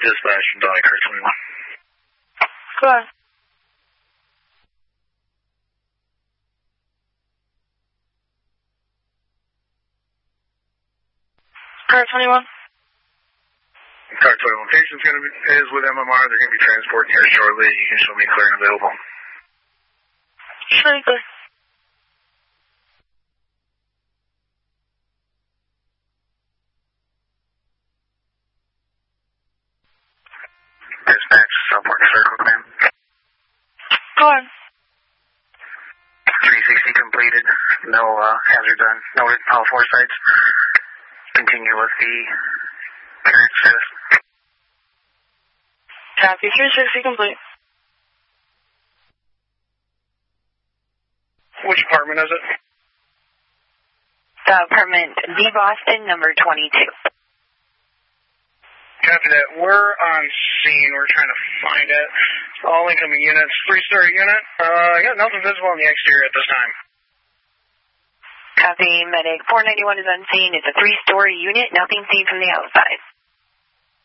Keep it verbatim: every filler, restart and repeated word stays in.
Dispatch from Donnie Car twenty-one. Go on. Car twenty-one. Car twenty-one patient's going to be, is with M M R. They're going to be transporting here shortly. You can show me clear and available. Show me clear. Dispatch, Southport Circle, ma'am. Go on. three sixty completed. No uh, hazard done. Noted all four sites. Continue with the current status. Copy. three sixty complete. Which apartment is it? The apartment D Boston, number twenty-two. Copy that. We're on scene. We're trying to find it. All incoming units. Three-story unit. Uh, I got nothing visible on the exterior at this time. Copy. Medic four ninety-one is on scene. It's a three-story unit. Nothing seen from the outside.